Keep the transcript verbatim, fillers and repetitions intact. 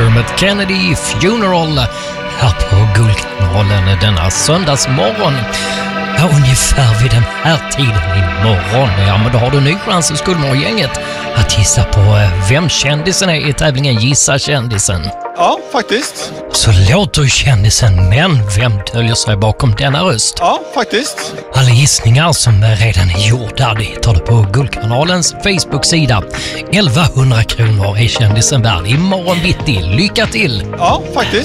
Dermot Kennedy Funeral här på Guldkanalen denna söndagsmorgon. Ja, ungefär vid den här tiden imorgon. Ja, men då har du ny chans i Skuldmorgänget att gissa på vem kändisen är i tävlingen Gissa kändisen. Ja, faktiskt. Så låter kändisen, men vem döljer sig bakom denna röst? Ja, faktiskt. Alla gissningar som redan är gjorda, det tar du på Guldkanalens Facebook-sida. elva hundra kronor är kändisen värd imorgon bitti. Lycka till! Ja, faktiskt.